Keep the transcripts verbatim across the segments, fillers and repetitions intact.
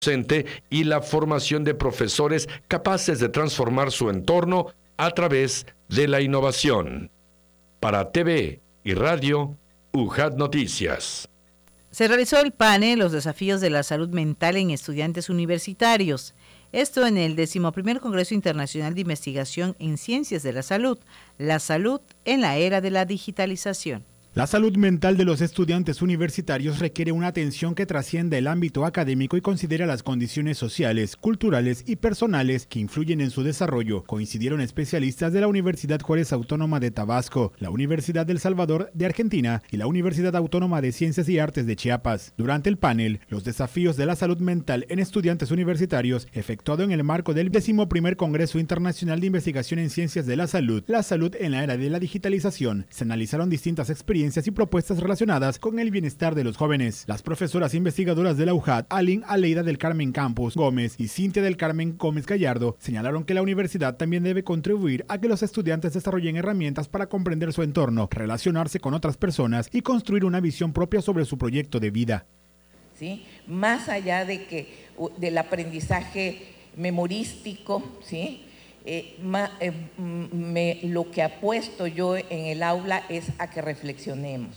docente y la formación de profesores capaces de transformar su entorno a través de la innovación. Para T V y Radio, U J A T Noticias. Se realizó el panel Los desafíos de la salud mental en estudiantes universitarios. Esto en el decimoprimer Congreso Internacional de Investigación en Ciencias de la Salud, la salud en la era de la digitalización. La salud mental de los estudiantes universitarios requiere una atención que trascienda el ámbito académico y considera las condiciones sociales, culturales y personales que influyen en su desarrollo, coincidieron especialistas de la Universidad Juárez Autónoma de Tabasco, la Universidad del Salvador de Argentina y la Universidad Autónoma de Ciencias y Artes de Chiapas. Durante el panel, Los desafíos de la salud mental en estudiantes universitarios, efectuado en el marco del decimoprimer Congreso Internacional de Investigación en Ciencias de la Salud, la salud en la era de la digitalización, se analizaron distintas experiencias y propuestas relacionadas con el bienestar de los jóvenes. Las profesoras investigadoras de la U J A T, Alin Aleida del Carmen Campos Gómez y Cintia del Carmen Gómez Gallardo, señalaron que la universidad también debe contribuir a que los estudiantes desarrollen herramientas para comprender su entorno, relacionarse con otras personas y construir una visión propia sobre su proyecto de vida. ¿Sí? Más allá de que del aprendizaje memorístico, ¿sí? Eh, ma, eh, me, lo que apuesto yo en el aula es a que reflexionemos,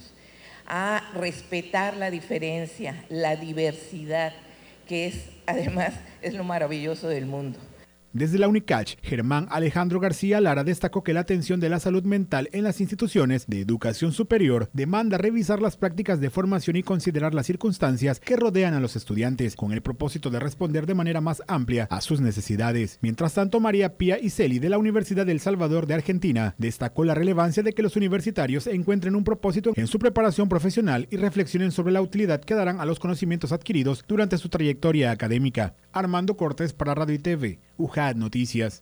a respetar la diferencia, la diversidad, que es además es lo maravilloso del mundo. Desde la UNICACH, Germán Alejandro García Lara destacó que la atención de la salud mental en las instituciones de educación superior demanda revisar las prácticas de formación y considerar las circunstancias que rodean a los estudiantes, con el propósito de responder de manera más amplia a sus necesidades. Mientras tanto, María Pía Iseli de la Universidad del Salvador de Argentina destacó la relevancia de que los universitarios encuentren un propósito en su preparación profesional y reflexionen sobre la utilidad que darán a los conocimientos adquiridos durante su trayectoria académica. Armando Cortés para Radio y T V, U J A T Noticias.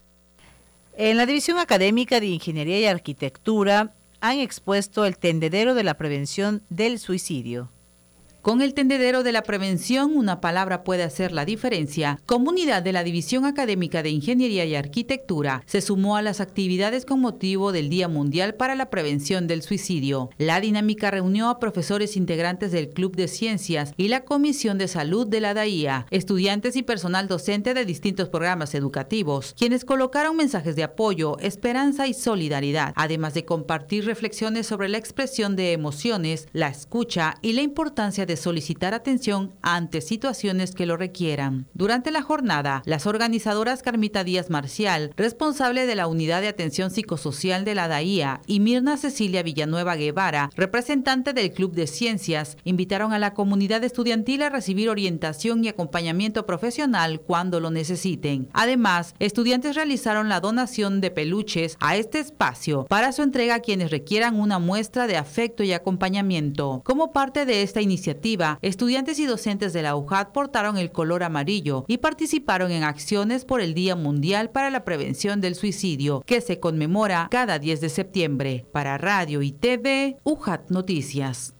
En la División Académica de Ingeniería y Arquitectura han expuesto el tendedero de la prevención del suicidio. Con el tendedero de la prevención, una palabra puede hacer la diferencia. Comunidad de la División Académica de Ingeniería y Arquitectura se sumó a las actividades con motivo del Día Mundial para la Prevención del Suicidio. La dinámica reunió a profesores integrantes del Club de Ciencias y la Comisión de Salud de la D A I A, estudiantes y personal docente de distintos programas educativos, quienes colocaron mensajes de apoyo, esperanza y solidaridad, además de compartir reflexiones sobre la expresión de emociones, la escucha y la importancia de de solicitar atención ante situaciones que lo requieran. Durante la jornada, las organizadoras Carmita Díaz Marcial, responsable de la Unidad de Atención Psicosocial de la D A I A, y Mirna Cecilia Villanueva Guevara, representante del Club de Ciencias, invitaron a la comunidad estudiantil a recibir orientación y acompañamiento profesional cuando lo necesiten. Además, estudiantes realizaron la donación de peluches a este espacio para su entrega a quienes requieran una muestra de afecto y acompañamiento. Como parte de esta iniciativa, estudiantes y docentes de la U J A T portaron el color amarillo y participaron en acciones por el Día Mundial para la Prevención del Suicidio, que se conmemora cada diez de septiembre. Para Radio y T V, U J A T Noticias.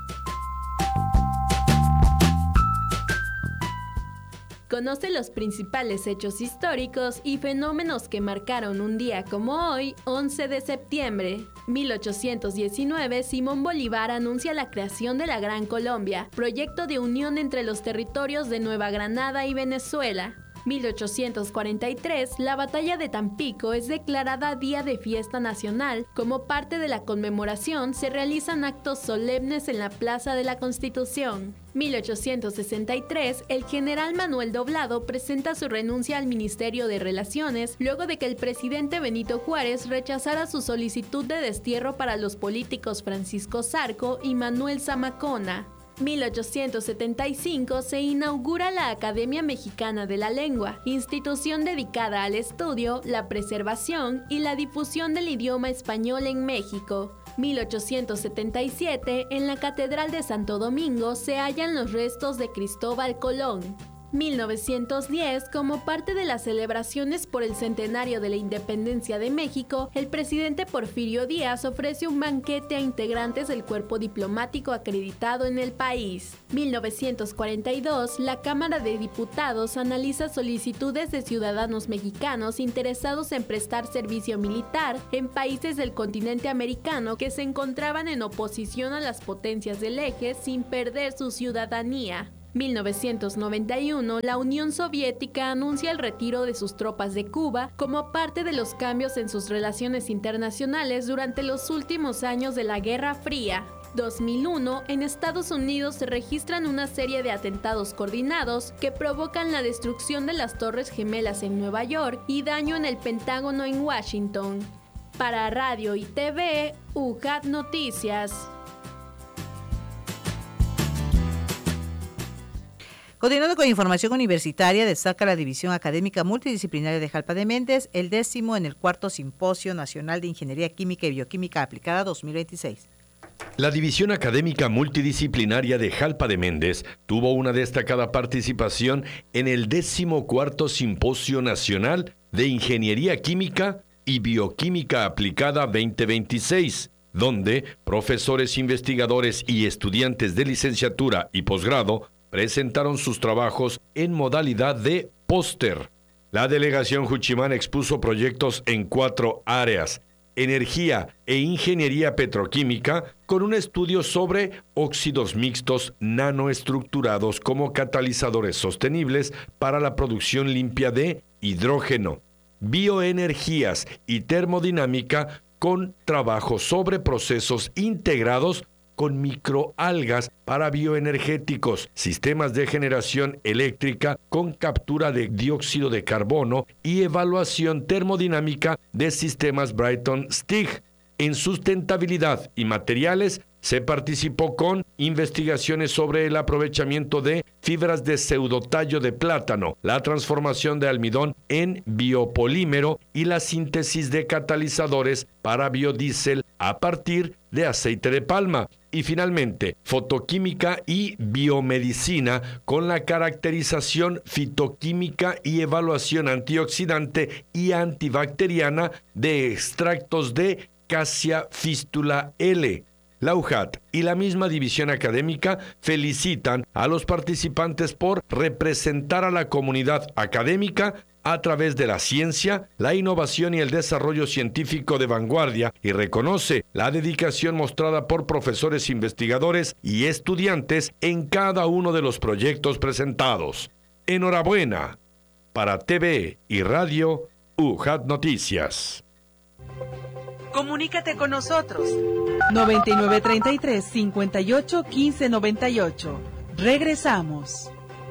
Conoce los principales hechos históricos y fenómenos que marcaron un día como hoy, once de septiembre. mil ochocientos diecinueve, Simón Bolívar anuncia la creación de la Gran Colombia, proyecto de unión entre los territorios de Nueva Granada y Venezuela. mil ochocientos cuarenta y tres, la Batalla de Tampico es declarada Día de Fiesta Nacional. Como parte de la conmemoración, se realizan actos solemnes en la Plaza de la Constitución. mil ochocientos sesenta y tres, el general Manuel Doblado presenta su renuncia al Ministerio de Relaciones luego de que el presidente Benito Juárez rechazara su solicitud de destierro para los políticos Francisco Zarco y Manuel Zamacona. mil ochocientos setenta y cinco se inaugura la Academia Mexicana de la Lengua, institución dedicada al estudio, la preservación y la difusión del idioma español en México. mil ochocientos setenta y siete, en la Catedral de Santo Domingo se hallan los restos de Cristóbal Colón. mil novecientos diez, como parte de las celebraciones por el centenario de la independencia de México, el presidente Porfirio Díaz ofrece un banquete a integrantes del cuerpo diplomático acreditado en el país. mil novecientos cuarenta y dos, la Cámara de Diputados analiza solicitudes de ciudadanos mexicanos interesados en prestar servicio militar en países del continente americano que se encontraban en oposición a las potencias del eje sin perder su ciudadanía. mil novecientos noventa y uno, la Unión Soviética anuncia el retiro de sus tropas de Cuba como parte de los cambios en sus relaciones internacionales durante los últimos años de la Guerra Fría. dos mil uno, en Estados Unidos se registran una serie de atentados coordinados que provocan la destrucción de las Torres Gemelas en Nueva York y daño en el Pentágono en Washington. Para Radio y T V, U J A T Noticias. Continuando con información universitaria, destaca la División Académica Multidisciplinaria de Jalpa de Méndez, el décimo en el cuarto Simposio Nacional de Ingeniería Química y Bioquímica Aplicada dos mil veintiséis. La División Académica Multidisciplinaria de Jalpa de Méndez tuvo una destacada participación en el décimo cuarto Simposio Nacional de Ingeniería Química y Bioquímica Aplicada veinte veintiséis, donde profesores, investigadores y estudiantes de licenciatura y posgrado presentaron sus trabajos en modalidad de póster. La delegación Juchimán expuso proyectos en cuatro áreas: energía e ingeniería petroquímica, con un estudio sobre óxidos mixtos nanoestructurados como catalizadores sostenibles para la producción limpia de hidrógeno, bioenergías y termodinámica, con trabajo sobre procesos integrados con microalgas para bioenergéticos, sistemas de generación eléctrica con captura de dióxido de carbono y evaluación termodinámica de sistemas Brayton-Stigg. En sustentabilidad y materiales se participó con investigaciones sobre el aprovechamiento de fibras de pseudotallo de plátano, la transformación de almidón en biopolímero y la síntesis de catalizadores para biodiesel a partir de aceite de palma. Y finalmente, fotoquímica y biomedicina, con la caracterización fitoquímica y evaluación antioxidante y antibacteriana de extractos de Cassia fistula L. La U J A T y la misma división académica felicitan a los participantes por representar a la comunidad académica a través de la ciencia, la innovación y el desarrollo científico de vanguardia, y reconoce la dedicación mostrada por profesores, investigadores y estudiantes en cada uno de los proyectos presentados. Enhorabuena. Para T V y Radio, U J A T Noticias. Comunícate con nosotros. noventa y nueve treinta y tres, cincuenta y ocho, quince noventa y ocho. Regresamos.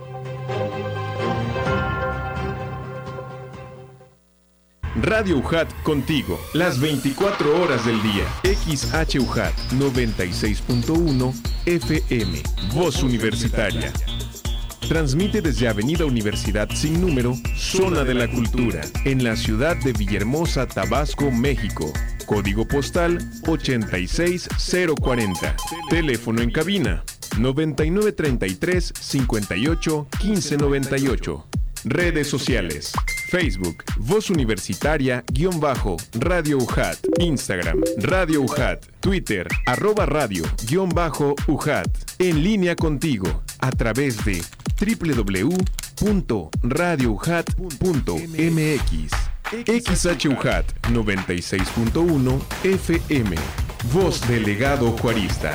Radio U J A T contigo, las veinticuatro horas del día. X H U J A T noventa y seis punto uno F M, Voz Universitaria. Transmite desde Avenida Universidad Sin Número, Zona de la Cultura, en la ciudad de Villahermosa, Tabasco, México. Código postal ochenta y seis cero cuarenta. Teléfono en cabina noventa y nueve treinta y tres, cincuenta y ocho, quince noventa y ocho. Redes sociales: Facebook, Voz Universitaria, guión bajo, Radio U J A T, Instagram, Radio U J A T, Twitter, arroba radio, guión bajo, U J A T. En línea contigo, a través de doble u doble u doble u punto radio u j a t punto m x. X H U J A T noventa y seis punto uno F M, Voz del Legado Juarista.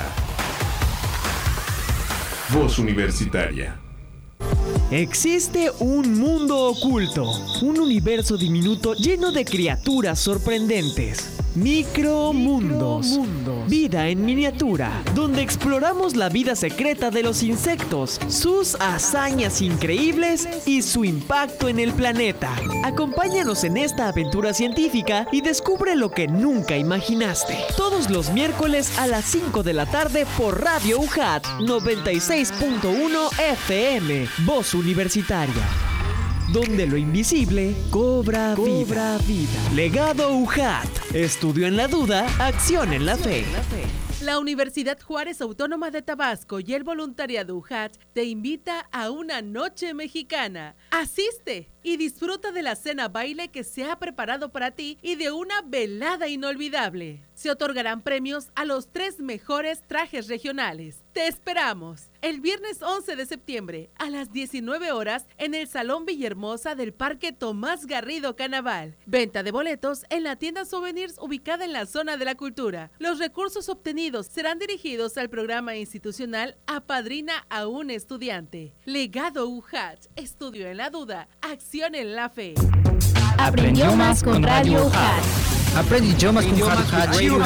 Voz Universitaria. Existe un mundo oculto, un universo diminuto lleno de criaturas sorprendentes. Micromundos. Micromundos. Vida en miniatura, donde exploramos la vida secreta de los insectos, sus hazañas increíbles y su impacto en el planeta. Acompáñanos en esta aventura científica y descubre lo que nunca imaginaste. Todos los miércoles a las cinco de la tarde por Radio U J A T noventa y seis punto uno F M, Voz Universitaria, donde lo invisible cobra, cobra vida. vida. Legado U J A T. Estudio en la duda, acción en la fe. La Universidad Juárez Autónoma de Tabasco y el voluntariado U J A T te invita a una noche mexicana. Asiste y disfruta de la cena baile que se ha preparado para ti y de una velada inolvidable. Se otorgarán premios a los tres mejores trajes regionales. Te esperamos el viernes once de septiembre a las diecinueve horas en el Salón Villahermosa del Parque Tomás Garrido Canaval. Venta de boletos en la tienda Souvenirs ubicada en la zona de la cultura. Los recursos obtenidos serán dirigidos al programa institucional Apadrina a un estudiante. Legado U J A T, estudio en la duda, acción en la fe. Aprendió más con Radio U J A T. Aprendió más con Radio U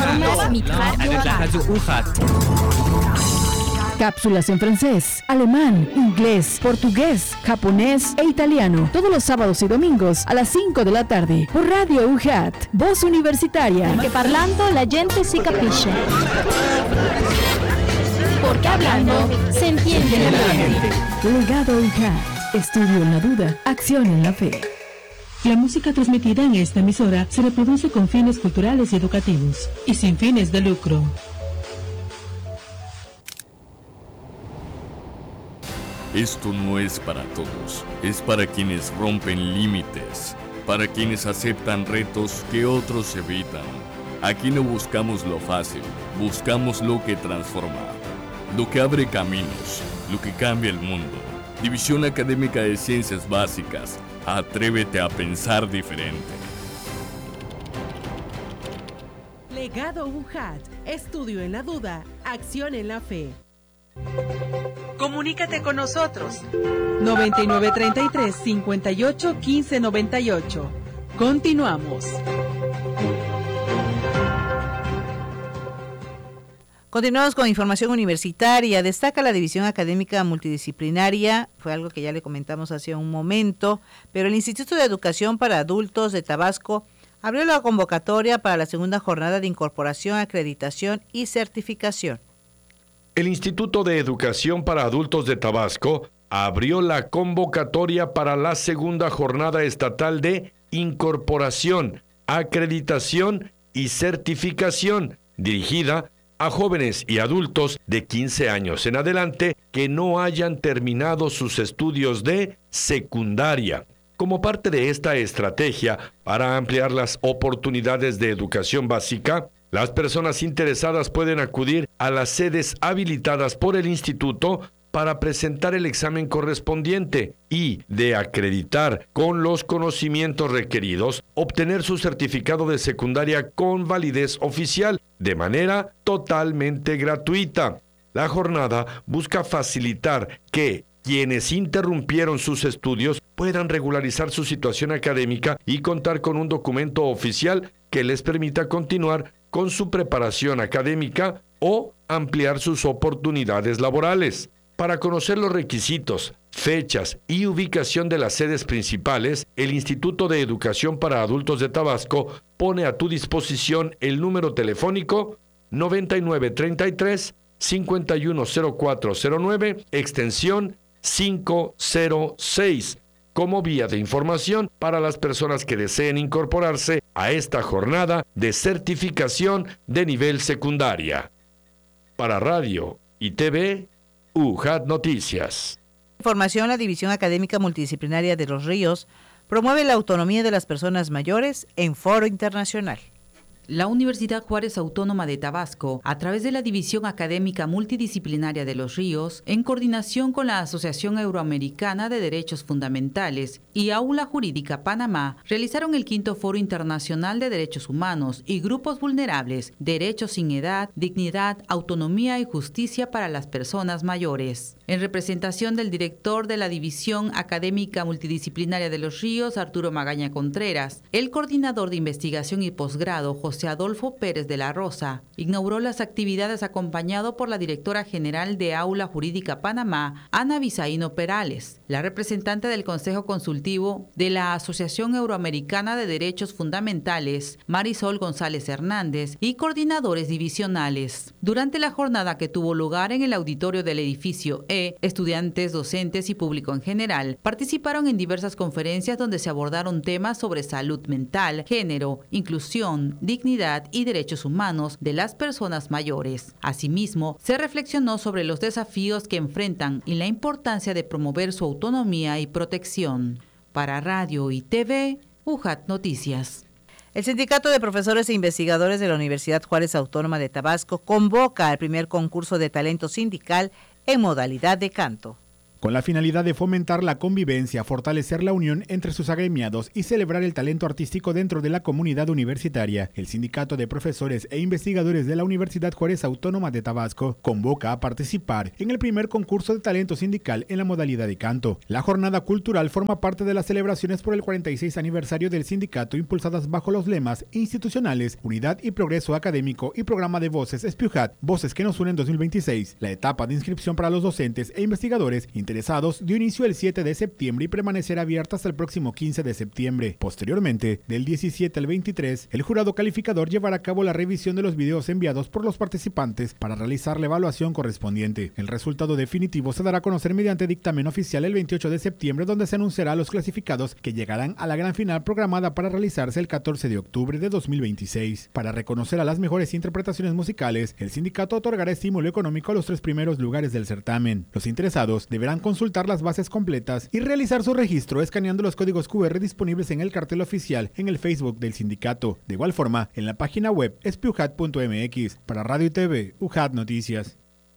J A T. Cápsulas en francés, alemán, inglés, portugués, japonés e italiano. Todos los sábados y domingos a las cinco de la tarde por Radio U J A T, Voz Universitaria. Porque parlando la gente si capisce. Porque hablando se entiende la gente. Legado U J A T. Estudio en la duda, acción en la fe. La música transmitida en esta emisora se reproduce con fines culturales y educativos y sin fines de lucro. Esto no es para todos, es para quienes rompen límites, para quienes aceptan retos que otros evitan. Aquí no buscamos lo fácil, buscamos lo que transforma, lo que abre caminos, lo que cambia el mundo. División Académica de Ciencias Básicas, atrévete a pensar diferente. Legado U J A T, estudio en la duda, acción en la fe. Comunícate con nosotros. noventa y nueve treinta y tres, cincuenta y ocho, quince noventa y ocho. Continuamos. Continuamos con información universitaria. Destaca la División Académica Multidisciplinaria, fue algo que ya le comentamos hace un momento, pero el Instituto de Educación para Adultos de Tabasco abrió la convocatoria para la segunda jornada de incorporación, acreditación y certificación. El Instituto de Educación para Adultos de Tabasco abrió la convocatoria para la segunda jornada estatal de incorporación, acreditación y certificación, dirigida a jóvenes y adultos de quince años en adelante que no hayan terminado sus estudios de secundaria. Como parte de esta estrategia para ampliar las oportunidades de educación básica, las personas interesadas pueden acudir a las sedes habilitadas por el instituto para presentar el examen correspondiente y, de acreditar con los conocimientos requeridos, obtener su certificado de secundaria con validez oficial de manera totalmente gratuita. La jornada busca facilitar que quienes interrumpieron sus estudios puedan regularizar su situación académica y contar con un documento oficial que les permita continuar con su preparación académica o ampliar sus oportunidades laborales. Para conocer los requisitos, fechas y ubicación de las sedes principales, el Instituto de Educación para Adultos de Tabasco pone a tu disposición el número telefónico noventa y nueve treinta y tres, cincuenta y uno cero cuatro cero nueve, extensión quinientos seis, como vía de información para las personas que deseen incorporarse a esta jornada de certificación de nivel secundaria. Para Radio y T V, U J A T Noticias. Información, la División Académica Multidisciplinaria de Los Ríos promueve la autonomía de las personas mayores en foro internacional. La Universidad Juárez Autónoma de Tabasco, a través de la División Académica Multidisciplinaria de Los Ríos, en coordinación con la Asociación Euroamericana de Derechos Fundamentales y Aula Jurídica Panamá, realizaron el quinto Foro Internacional de Derechos Humanos y Grupos Vulnerables, Derechos sin Edad, Dignidad, Autonomía y Justicia para las Personas Mayores. En representación del director de la División Académica Multidisciplinaria de Los Ríos, Arturo Magaña Contreras, el coordinador de investigación y posgrado, José Adolfo Pérez de la Rosa, inauguró las actividades acompañado por la directora general de Aula Jurídica Panamá, Ana Visaíno Perales, la representante del Consejo Consultivo de la Asociación Euroamericana de Derechos Fundamentales, Marisol González Hernández, y coordinadores divisionales. Durante la jornada que tuvo lugar en el auditorio del edificio E, estudiantes, docentes y público en general participaron en diversas conferencias donde se abordaron temas sobre salud mental, género, inclusión, dignidad y derechos humanos de las personas mayores. Asimismo, se reflexionó sobre los desafíos que enfrentan y la importancia de promover su autonomía y protección. Para Radio y T V, U J A T Noticias. El Sindicato de Profesores e Investigadores de la Universidad Juárez Autónoma de Tabasco convoca al primer concurso de talento sindical en modalidad de canto. Con la finalidad de fomentar la convivencia, fortalecer la unión entre sus agremiados y celebrar el talento artístico dentro de la comunidad universitaria, el Sindicato de Profesores e Investigadores de la Universidad Juárez Autónoma de Tabasco convoca a participar en el primer concurso de talento sindical en la modalidad de canto. La jornada cultural forma parte de las celebraciones por el cuarenta y seis aniversario del sindicato, impulsadas bajo los lemas institucionales, unidad y progreso académico y programa de voces Espiujat, Voces que nos unen dos mil veintiséis. La etapa de inscripción para los docentes e investigadores interesados dio inicio el siete de septiembre y permanecerá abierta hasta el próximo quince de septiembre. Posteriormente, del diecisiete al veintitrés, el jurado calificador llevará a cabo la revisión de los videos enviados por los participantes para realizar la evaluación correspondiente. El resultado definitivo se dará a conocer mediante dictamen oficial el veintiocho de septiembre, donde se anunciará a los clasificados que llegarán a la gran final programada para realizarse el catorce de octubre de dos mil veintiséis. Para reconocer a las mejores interpretaciones musicales, el sindicato otorgará estímulo económico a los tres primeros lugares del certamen. Los interesados deberán consultar las bases completas y realizar su registro escaneando los códigos cu erre disponibles en el cartel oficial en el Facebook del sindicato. De igual forma, en la página web espiujat punto eme equis. Para Radio y T V, U J A T Noticias.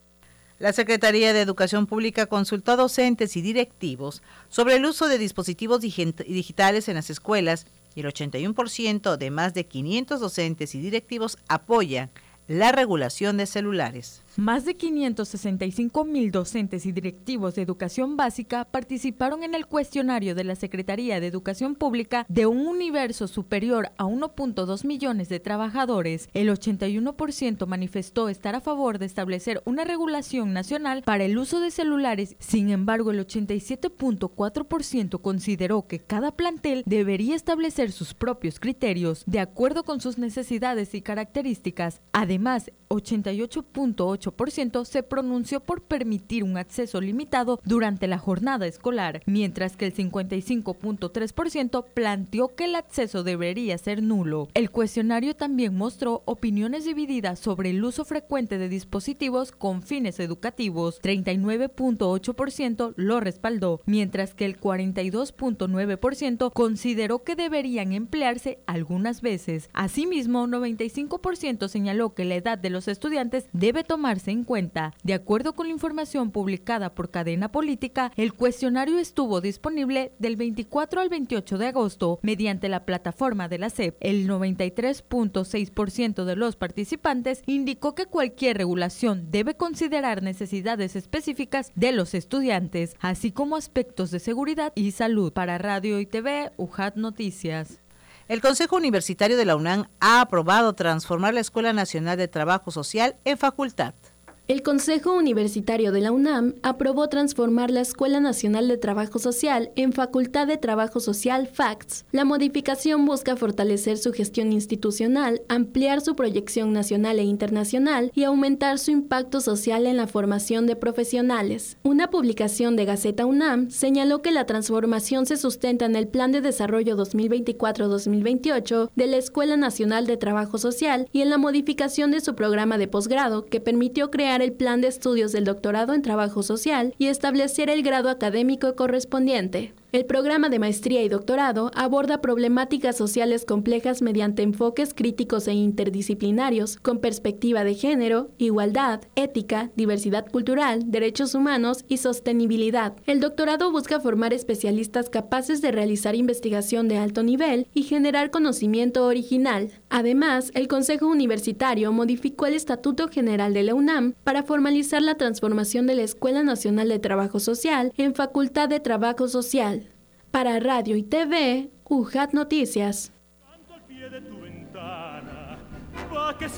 La Secretaría de Educación Pública consultó a docentes y directivos sobre el uso de dispositivos digitales en las escuelas y el ochenta y uno por ciento de más de quinientos docentes y directivos apoyan la regulación de celulares. Más de quinientos sesenta y cinco mil docentes y directivos de educación básica participaron en el cuestionario de la Secretaría de Educación Pública de un universo superior a uno punto dos millones de trabajadores. El ochenta y uno por ciento manifestó estar a favor de establecer una regulación nacional para el uso de celulares. Sin embargo, el ochenta y siete punto cuatro por ciento consideró que cada plantel debería establecer sus propios criterios de acuerdo con sus necesidades y características. Además, ochenta y ocho punto ocho por ciento se pronunció por permitir un acceso limitado durante la jornada escolar, mientras que el cincuenta y cinco punto tres por ciento planteó que el acceso debería ser nulo. El cuestionario también mostró opiniones divididas sobre el uso frecuente de dispositivos con fines educativos. treinta y nueve punto ocho por ciento lo respaldó, mientras que el cuarenta y dos punto nueve por ciento consideró que deberían emplearse algunas veces. Asimismo, noventa y cinco por ciento señaló que la edad de los estudiantes debe tomarse en cuenta. De acuerdo con la información publicada por Cadena Política, el cuestionario estuvo disponible del veinticuatro al veintiocho de agosto mediante la plataforma de la S E P. El noventa y tres punto seis por ciento de los participantes indicó que cualquier regulación debe considerar necesidades específicas de los estudiantes, así como aspectos de seguridad y salud. Para Radio y T V, U J A T Noticias. El Consejo Universitario de la UNAM ha aprobado transformar la Escuela Nacional de Trabajo Social en facultad. El Consejo Universitario de la UNAM aprobó transformar la Escuela Nacional de Trabajo Social en Facultad de Trabajo Social F A C T S. La modificación busca fortalecer su gestión institucional, ampliar su proyección nacional e internacional y aumentar su impacto social en la formación de profesionales. Una publicación de Gaceta UNAM señaló que la transformación se sustenta en el Plan de Desarrollo dos mil veinticuatro a dos mil veintiocho de la Escuela Nacional de Trabajo Social y en la modificación de su programa de posgrado, que permitió crear el plan de estudios del doctorado en trabajo social y establecer el grado académico correspondiente. El programa de maestría y doctorado aborda problemáticas sociales complejas mediante enfoques críticos e interdisciplinarios con perspectiva de género, igualdad, ética, diversidad cultural, derechos humanos y sostenibilidad. El doctorado busca formar especialistas capaces de realizar investigación de alto nivel y generar conocimiento original. Además, el Consejo Universitario modificó el Estatuto General de la UNAM para formalizar la transformación de la Escuela Nacional de Trabajo Social en Facultad de Trabajo Social. Para Radio y T V, U J A T Noticias.